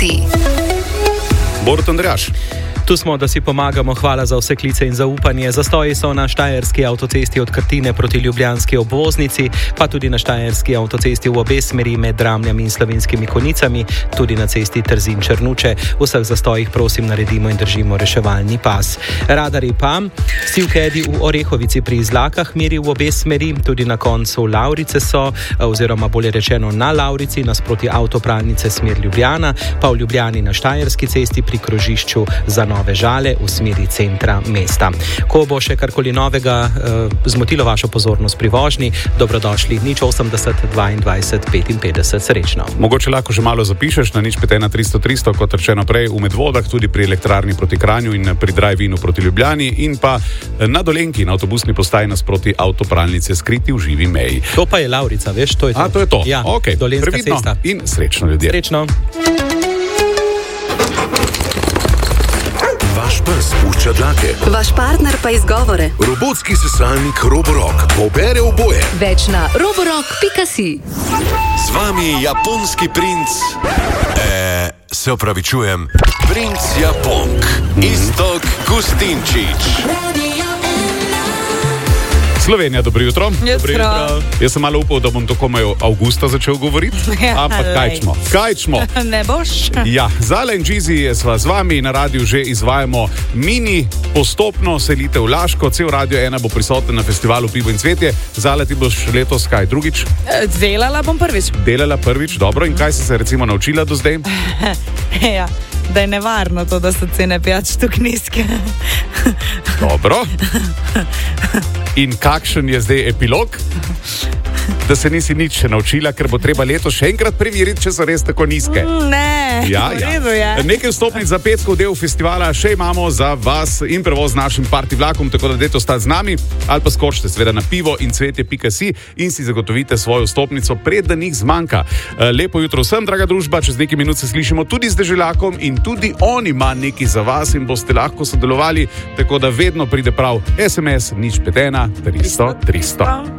minuti. Borut Andrejaš. Tu smo, da si pomagamo. Hvala za vse klice in zaupanje. Zastoji so na štajerski avtocesti od Krtine proti ljubljanski obvoznici, pa tudi na štajerski avtocesti v obe smeri med Dramljami in Slovenskimi Konjicami, tudi na cesti Trzin-Črnuče. V vseh zastojih prosim naredimo in držimo reševalni pas. Radarji pa. Sivkedi v Orehovici pri Izlakah meri v obe smeri, tudi na koncu Lavrice so, oziroma bolje rečeno na Lavrici, nasproti avtopralnice smer Ljubljana, pa v Ljubljani na štajerski cesti pri krožišču za Nove Žale v smeri centra mesta. Ko bo še karkoli novega zmotilo vašo pozornost pri vožnji, dobrodošli 080 22 55. Srečno. Mogoče lahko že malo zapišeš na 051 300 kot rečeno prej v Medvodah, tudi pri elektrarni proti Kranju in pri drive-inu proti Ljubljani in pa na Dolenki na avtobusni postaji nasproti avtopralnice skriti v živi meji. To pa je Lavrica, veš, to je to. A, to je to. Ja, okay. Dolenska Previdno cesta. In srečno ljudje. Srečno. Vaš pes pušča dlake. Vaš partner pa izgovore. Robotski sesalnik Roborock pobere oboje. Več na roborock.si. Z vami japonski princ. Se opravičujem. Princ Japonk. Iztok Gustinčič. Slovenija, dobro jutro. Dobro jutro. Jaz sem malo upal, da bom tako majo avgusta začel govoriti, ampak kaj čmo? Ne boš? Ja, Zala in Džizi sva z vami, na radiju že izvajamo mini postopno selitev v Laško, cel Radio 1 bo prisoten na festivalu Pivo in cvetje. Zala, ti boš letos kaj drugič? Delala bom prvič. Delala prvič, dobro. In kaj si se recimo naučila do zdaj? Ja, da je nevarno to, da so cene pijač tukaj nizke. Dobro. In kakšen je zdaj epilog? Da se nisi nič naučila, ker bo treba letos še enkrat preveriti, če so res tako nizke. Ne, v redu je. Nekaj vstopnic za petkov del festivala še imamo za vas in prevoz z našim party vlakom, tako da dajte ostati z nami ali pa skočite seveda na pivo in cvetje.si in si zagotovite svojo vstopnico, preden jih zmanjka. Lepo jutro vsem, draga družba, čez nekaj minut se slišimo tudi z Deželakom in tudi on ima nekaj za vas in boste lahko sodelovali, tako da vedno pride prav SMS 051 300 300.